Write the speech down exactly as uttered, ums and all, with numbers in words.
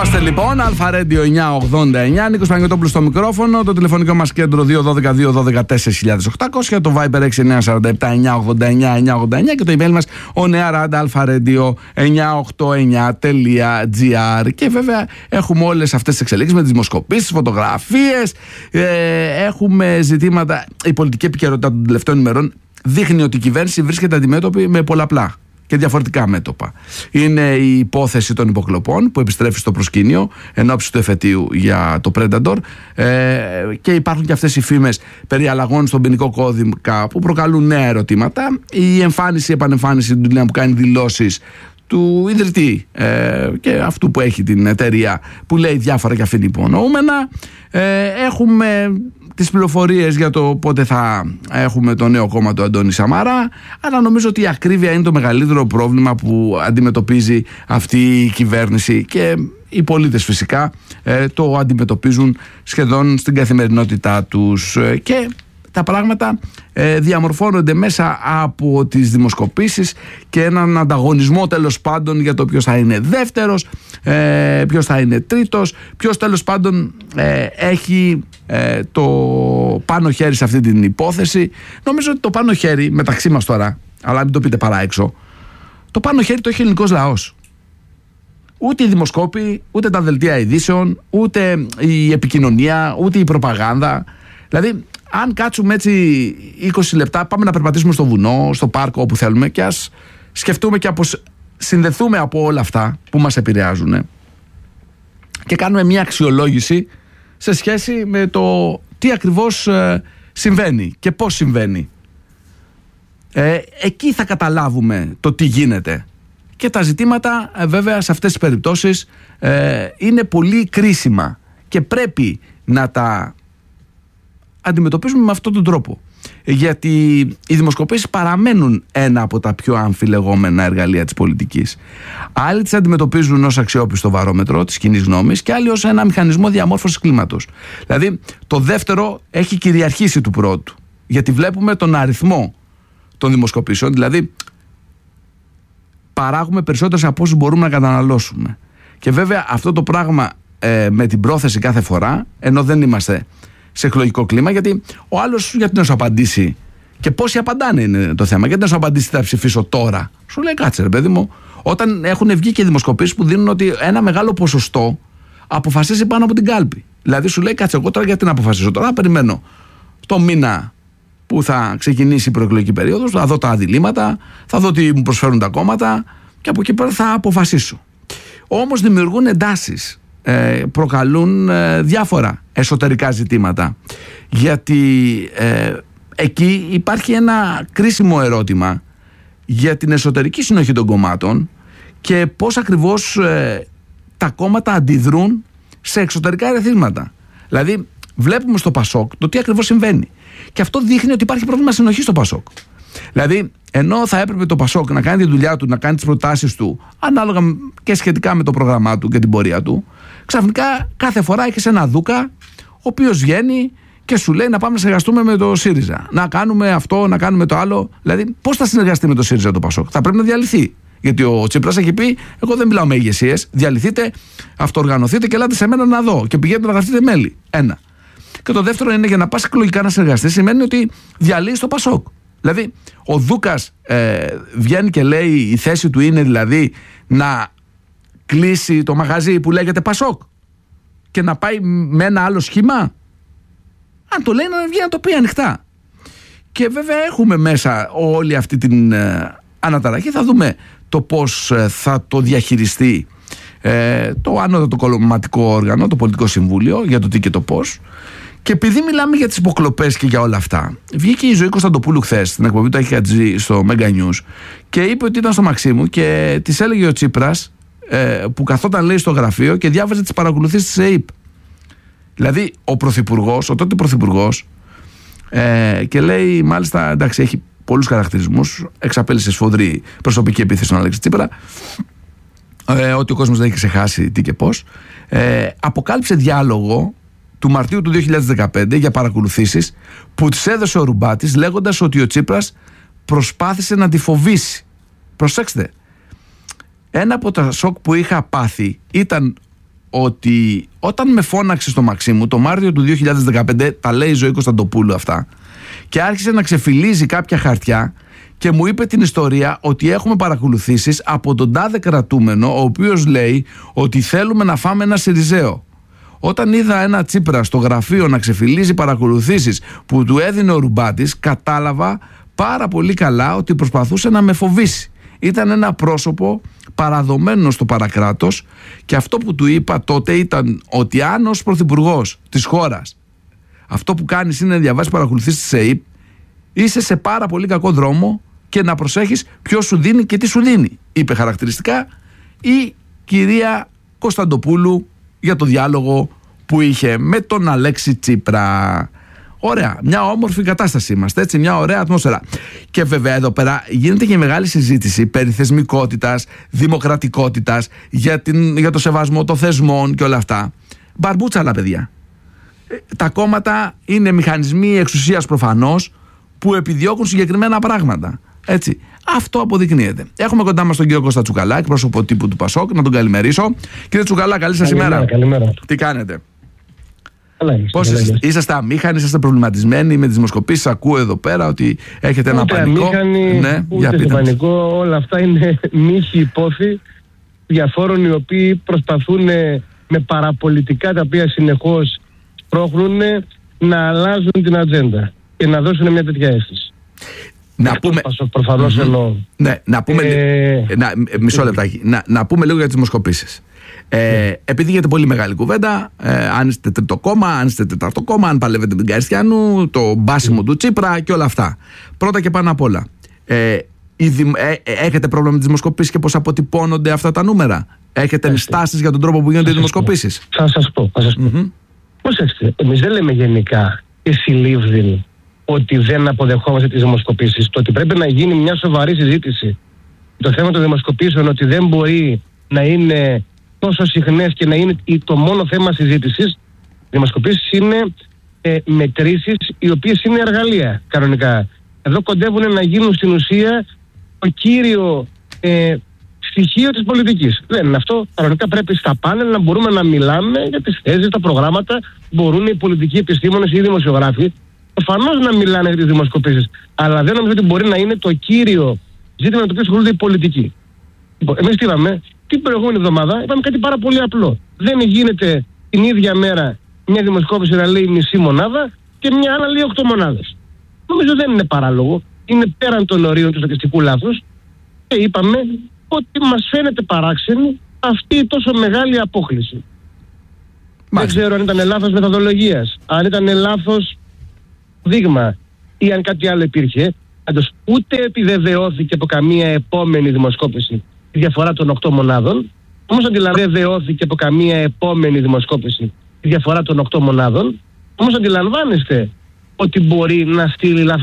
Είμαστε λοιπόν, Αλφα Ρέντιο εννιακόσια ογδόντα εννιά, Νίκος Παναγιωτόπουλος στο μικρόφωνο, το τηλεφωνικό μας κέντρο δύο ένα δύο δύο ένα δύο τέσσερα χιλιάδες οκτακόσια, το Viber έξι εννιά τέσσερα επτά εννιά ογδόντα εννιά εννιά ογδόντα εννιά και το email μας ο νεαράντα αλφαρέντιο εννιακόσια ογδόντα εννιά τελεία τζι άρ. Και βέβαια έχουμε όλες αυτές τις εξελίξεις με τις δημοσκοπήσεις, τις φωτογραφίες, ε, έχουμε ζητήματα. Η πολιτική επικαιρότητα των τελευταίων ημερών δείχνει ότι η κυβέρνηση βρίσκεται αντιμέτωπη με πολλαπλά και διαφορετικά μέτωπα. Είναι η υπόθεση των υποκλοπών που επιστρέφει στο προσκήνιο εν ώψη του εφετείου για το Predator, ε, και υπάρχουν και αυτές οι φήμες περί αλλαγών στον ποινικό κώδικα που προκαλούν νέα ερωτήματα. Η εμφάνιση, η επανεμφάνιση του Ντουλιάν που κάνει δηλώσεις του ιδρυτή ε, και αυτού που έχει την εταιρεία που λέει διάφορα και αφήνει υπονοούμενα. Ε, έχουμε τις πληροφορίες για το πότε θα έχουμε το νέο κόμμα του Αντώνη Σαμαρά, αλλά νομίζω ότι η ακρίβεια είναι το μεγαλύτερο πρόβλημα που αντιμετωπίζει αυτή η κυβέρνηση και οι πολίτες φυσικά ε, το αντιμετωπίζουν σχεδόν στην καθημερινότητά τους, ε, και τα πράγματα ε, διαμορφώνονται μέσα από τις δημοσκοπήσεις και έναν ανταγωνισμό τέλος πάντων για το ποιος θα είναι δεύτερος, ε, ποιος θα είναι τρίτος, ποιος τέλος πάντων ε, έχει ε, το πάνω χέρι σε αυτή την υπόθεση. Νομίζω ότι το πάνω χέρι μεταξύ μας τώρα, αλλά μην το πείτε παρά έξω, το πάνω χέρι το έχει ο ελληνικός λαός. Ούτε οι δημοσκόποι, ούτε τα δελτία ειδήσεων, ούτε η επικοινωνία, ούτε η προπαγάνδα. Δηλαδή, αν κάτσουμε έτσι είκοσι λεπτά, πάμε να περπατήσουμε στο βουνό, στο πάρκο, όπου θέλουμε, και ας σκεφτούμε και αποσ... συνδεθούμε από όλα αυτά που μας επηρεάζουν και κάνουμε μια αξιολόγηση σε σχέση με το τι ακριβώς ε, συμβαίνει και πώς συμβαίνει. Ε, εκεί θα καταλάβουμε το τι γίνεται. Και τα ζητήματα ε, βέβαια σε αυτές τις περιπτώσεις ε, είναι πολύ κρίσιμα και πρέπει να τα αντιμετωπίζουμε με αυτόν τον τρόπο. Γιατί οι δημοσκοπήσεις παραμένουν ένα από τα πιο αμφιλεγόμενα εργαλεία της πολιτικής. Άλλοι τις αντιμετωπίζουν ως αξιόπιστο βαρόμετρο της κοινής γνώμης και άλλοι ως ένα μηχανισμό διαμόρφωσης κλίματος. Δηλαδή το δεύτερο έχει κυριαρχήσει του πρώτου, γιατί βλέπουμε τον αριθμό των δημοσκοπήσεων, δηλαδή παράγουμε περισσότερες από όσους μπορούμε να καταναλώσουμε. Και βέβαια αυτό το πράγμα ε, με την πρόθεση κάθε φορά, ενώ δεν είμαστε σε εκλογικό κλίμα, γιατί ο άλλος γιατί να σου απαντήσει και πόσοι απαντάνε είναι το θέμα. Γιατί να σου απαντήσει θα ψηφίσω τώρα. Σου λέει κάτσε ρε παιδί μου, όταν έχουν βγει και δημοσκοπήσεις που δίνουν ότι ένα μεγάλο ποσοστό αποφασίζει πάνω από την κάλπη. Δηλαδή σου λέει κάτσε εγώ τώρα γιατί να αποφασίσω τώρα, περιμένω το μήνα που θα ξεκινήσει η προεκλογική περίοδος, θα δω τα αντιλήμματα, θα δω τι μου προσφέρουν τα κόμματα και από εκεί πέρα θα αποφασίσω. Όμως δημιουργούν εντάσεις, προκαλούν διάφορα εσωτερικά ζητήματα, γιατί ε, εκεί υπάρχει ένα κρίσιμο ερώτημα για την εσωτερική συνοχή των κομμάτων και πώς ακριβώς ε, τα κόμματα αντιδρούν σε εξωτερικά ερεθίσματα. Δηλαδή βλέπουμε στο Πασόκ το τι ακριβώς συμβαίνει και αυτό δείχνει ότι υπάρχει πρόβλημα συνοχής στο Πασόκ. Δηλαδή, ενώ θα έπρεπε το Πασόκ να κάνει τη δουλειά του, να κάνει τις προτάσεις του ανάλογα και σχετικά με το πρόγραμμά του και την πορεία του, ξαφνικά κάθε φορά έχεις ένα δούκα ο οποίος βγαίνει και σου λέει να πάμε να συνεργαστούμε με το ΣΥΡΙΖΑ. Να κάνουμε αυτό, να κάνουμε το άλλο. Δηλαδή, πώς θα συνεργαστεί με το ΣΥΡΙΖΑ το Πασόκ? Θα πρέπει να διαλυθεί. Γιατί ο Τσίπρας έχει πει: εγώ δεν μιλάω με ηγεσίες. Διαλυθείτε, αυτοοργανωθείτε και ελάτε σε μένα να δω. Και πηγαίνετε να γραφτείτε μέλη. Ένα. Και το δεύτερο είναι για να πας εκλογικά να συνεργαστείς, σημαίνει ότι διαλύεις το Πασόκ. Δηλαδή, ο Δούκας ε, βγαίνει και λέει η θέση του είναι δηλαδή να κλείσει το μαγαζί που λέγεται Πασόκ και να πάει με ένα άλλο σχήμα. Αν το λέει να βγει να το πει ανοιχτά. Και βέβαια έχουμε μέσα όλη αυτή την ε, αναταραχή. Θα δούμε το πώς ε, θα το διαχειριστεί ε, το ανώτατο κομματικό όργανο, το Πολιτικό Συμβούλιο, για το τι και το πώς. Και επειδή μιλάμε για τις υποκλοπές και για όλα αυτά, βγήκε η Ζωή Κωνσταντοπούλου χθες στην εκπομπή του Αχιατζή στο Mega News και είπε ότι ήταν στο Μαξίμου και της έλεγε ο Τσίπρας, ε, που καθόταν λέει στο γραφείο και διάβαζε τις παρακολουθήσεις της ΕΕΠ. Δηλαδή ο πρωθυπουργός, ο τότε πρωθυπουργός, ε, και λέει μάλιστα, εντάξει, έχει πολλούς χαρακτηρισμούς, εξαπέλυσε σφοδρή προσωπική επίθεση στον Αλέξη Τσίπρα, ε, ότι ο κόσμος δεν έχει ξεχάσει τι και πώς, ε, αποκάλυψε διάλογο του Μαρτίου του δύο χιλιάδες δεκαπέντε για παρακολουθήσεις που τις έδωσε ο Ρουμπάτης λέγοντας ότι ο Τσίπρας προσπάθησε να τη φοβήσει. Προσέξτε, ένα από τα σοκ που είχα πάθει ήταν ότι όταν με φώναξε στο Μαξίμου το Μάρτιο του δύο χιλιάδες δεκαπέντε, τα λέει η Ζωή Κωνσταντοπούλου αυτά, και άρχισε να ξεφυλίζει κάποια χαρτιά και μου είπε την ιστορία ότι έχουμε παρακολουθήσεις από τον τάδε κρατούμενο, ο οποίος λέει ότι θέλουμε να φάμε ένα Σιριζέο. Όταν είδα ένα Τσίπρα στο γραφείο να ξεφυλίζει παρακολουθήσεις που του έδινε ο Ρουμπάτης, κατάλαβα πάρα πολύ καλά ότι προσπαθούσε να με φοβήσει. Ήταν ένα πρόσωπο παραδομένο στο παρακράτος, και αυτό που του είπα τότε ήταν ότι αν ως πρωθυπουργός της χώρας αυτό που κάνεις είναι να διαβάσεις παρακολουθήσεις της ΕΥΠ, είσαι σε πάρα πολύ κακό δρόμο, και να προσέχεις ποιος σου δίνει και τι σου δίνει, είπε χαρακτηριστικά η κυρία Κωνσταντοπούλου για το διάλογο που είχε με τον Αλέξη Τσίπρα. Ωραία, μια όμορφη κατάσταση είμαστε, έτσι, μια ωραία ατμόσφαιρα. Και βέβαια εδώ πέρα γίνεται και μεγάλη συζήτηση περί θεσμικότητας, δημοκρατικότητας, για, την, για το σεβασμό των θεσμών και όλα αυτά. Μπαρμπούτσαλα, παιδιά. Τα κόμματα είναι μηχανισμοί εξουσίας προφανώς, που επιδιώκουν συγκεκριμένα πράγματα. Έτσι. Αυτό αποδεικνύεται. Έχουμε κοντά μας τον κύριο Κώστα Τσουκαλά, εκπρόσωπο τύπου του Πασόκ, να τον καλημερίσω. Κύριε Τσουκαλά, καλή σας ημέρα. Καλημέρα. Τι κάνετε? Καλά, πώς είστε, είσαστε αμήχανοι, είσαστε προβληματισμένοι με τις δημοσκοπήσεις? Ακούω εδώ πέρα ότι έχετε ένα ούτε πανικό. Αμήχανοι, ναι, ούτε σε πανικό. Όλα αυτά είναι μύθοι, υπόθη διαφόρων οι οποίοι προσπαθούν με παραπολιτικά, τα οποία συνεχώς πρόχνουν, να αλλάζουν την ατζέντα και να δώσουν μια τέτοια αίσθηση. Να πούμε, προφανώς mm-hmm. εννοώ. Ναι, να πούμε, ε... να, μισό λεπτάκι, να, να πούμε λίγο για τις δημοσκοπήσεις. Ε, yeah. Επειδή γίνεται πολύ μεγάλη κουβέντα, ε, αν είστε τρίτο κόμμα, αν είστε τέταρτο κόμμα, αν παλεύετε την Καριστιανού, το μπάσιμο mm. του Τσίπρα και όλα αυτά. Πρώτα και πάνω απ' όλα, ε, δη, ε, ε, έχετε πρόβλημα με τις δημοσκοπήσεις και πώς αποτυπώνονται αυτά τα νούμερα? Έχετε ενστάσεις για τον τρόπο που γίνονται οι δημοσκοπήσεις? Θα σας πω. Θα σας πω. Mm-hmm. Προσέξτε, εμείς δεν λέμε γενικά και συλλήβδιν ότι δεν αποδεχόμαστε τις δημοσκοπήσεις. Το ότι πρέπει να γίνει μια σοβαρή συζήτηση το θέμα των δημοσκοπήσεων, ότι δεν μπορεί να είναι τόσο συχνές και να είναι το μόνο θέμα συζήτησης. Οι δημοσκοπήσεις είναι ε, μετρήσεις οι οποίες είναι εργαλεία κανονικά. Εδώ κοντεύουν να γίνουν στην ουσία το κύριο ε, στοιχείο της πολιτικής. Δεν είναι αυτό. Κανονικά πρέπει στα πάνελ να μπορούμε να μιλάμε για τις θέσεις, τα προγράμματα. Μπορούν οι πολιτικοί επιστήμονες ή οι δημοσιογράφοι προφανώς να μιλάνε για τις δημοσκοπήσεις. Αλλά δεν νομίζω ότι μπορεί να είναι το κύριο ζήτημα με το οποίο ασχολούνται οι πολιτικοί. Εμείς τι είπαμε? Την προηγούμενη εβδομάδα είπαμε κάτι πάρα πολύ απλό. Δεν γίνεται την ίδια μέρα μια δημοσκόπηση να λέει μισή μονάδα και μια άλλα λέει οκτώ μονάδες. Νομίζω δεν είναι παράλογο. Είναι πέραν των ορίων του στατιστικού λάθους. Και είπαμε ότι μας φαίνεται παράξενη αυτή η τόσο μεγάλη απόκληση. Μάλιστα. Δεν ξέρω αν ήταν λάθος μεθοδολογίας, αν ήταν λάθος δείγμα ή αν κάτι άλλο υπήρχε. Αντως ούτε επιβεβαιώθηκε από καμία επόμενη δημοσκόπηση η διαφορά των οκτώ μονάδων. Όμως αντιλαμβάνεστε από καμία επόμενη δημοσκόπηση η διαφορά των οκτώ μονάδων. Όμως αντιλαμβάνεστε ότι μπορεί να στείλει λάθος